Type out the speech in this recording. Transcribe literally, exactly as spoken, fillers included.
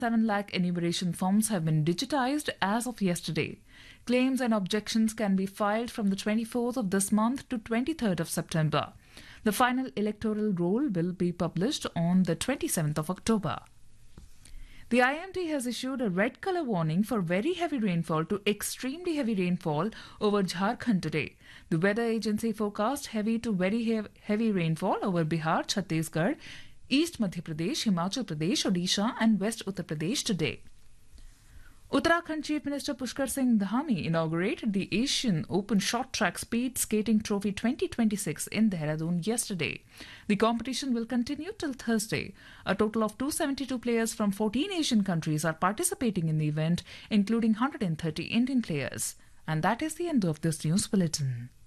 seven lakh enumeration forms have been digitized as of yesterday. Claims and objections can be filed from the twenty-fourth of this month to twenty-third of September. The final electoral roll will be published on the twenty-seventh of October. The I M D has issued a red color warning for very heavy rainfall to extremely heavy rainfall over Jharkhand today. The weather agency forecast heavy to very hev- heavy rainfall over Bihar, Chhattisgarh, East Madhya Pradesh, Himachal Pradesh, Odisha and West Uttar Pradesh today. Uttarakhand Chief Minister Pushkar Singh Dhami inaugurated the Asian Open Short Track Speed Skating Trophy twenty twenty-six in Dehradun yesterday. The competition will continue till Thursday. A total of two hundred seventy-two players from fourteen Asian countries are participating in the event, including one hundred thirty Indian players. And that is the end of this news bulletin.